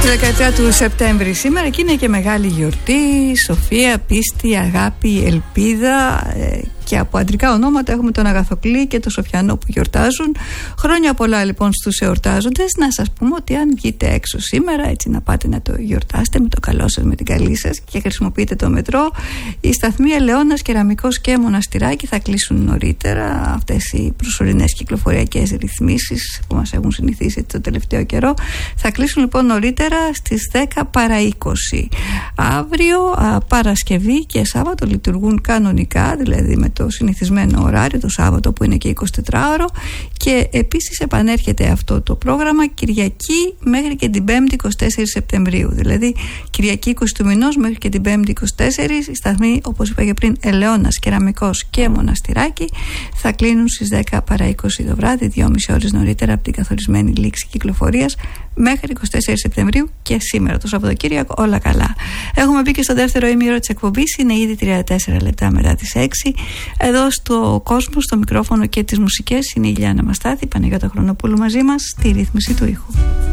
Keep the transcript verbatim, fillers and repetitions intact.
δεκαεπτά του Σεπτέμβρη σήμερα και είναι και μεγάλη γιορτή. Σοφία, πίστη, αγάπη, ελπίδα. ε, Και από αντρικά ονόματα έχουμε τον Αγαθοκλή και τον Σοφιανό που γιορτάζουν. Χρόνια πολλά λοιπόν στους εορτάζοντες. Να σας πούμε ότι αν βγείτε έξω σήμερα, έτσι να πάτε να το γιορτάσετε με το καλό σας, με την καλή σας και χρησιμοποιείτε το μετρό, οι σταθμοί Ελαιώνας, Κεραμικός και Μοναστηράκι θα κλείσουν νωρίτερα. Αυτές οι προσωρινές κυκλοφοριακές ρυθμίσεις που μας έχουν συνηθίσει το τελευταίο καιρό θα κλείσουν λοιπόν νωρίτερα στις δέκα παρά είκοσι. Αύριο, α, Παρασκευή και Σάββατο λειτουργούν κανονικά, δηλαδή με το συνηθισμένο ωράριο, το Σάββατο που είναι και εικοσιτετράωρο, και επίσης επανέρχεται αυτό το πρόγραμμα Κυριακή μέχρι και την Πέμπτη εικοστή τέταρτη Σεπτεμβρίου, δηλαδή Κυριακή είκοσι του μηνός μέχρι και την Πέμπτη εικοστή τέταρτη. Οι σταθμοί, όπως είπα και πριν, Ελαιώνας, Κεραμικός και Μοναστηράκι θα κλείνουν στις δέκα παρά είκοσι το βράδυ, δυόμιση ώρες νωρίτερα από την καθορισμένη λήξη κυκλοφορίας, μέχρι εικοστή τέταρτη Σεπτεμβρίου και σήμερα το Σαββατοκύριακο όλα καλά. Έχουμε μπει και στο δεύτερο ημίρο της εκπομπής, είναι ήδη τριάντα τέσσερα λεπτά μετά τις έξι. Εδώ στο κόσμο, στο μικρόφωνο και τις μουσικές είναι η Λιάννα Μαστάθη, Παναγιώτα Χρονοπούλου μαζί μας στη ρύθμιση του ήχου.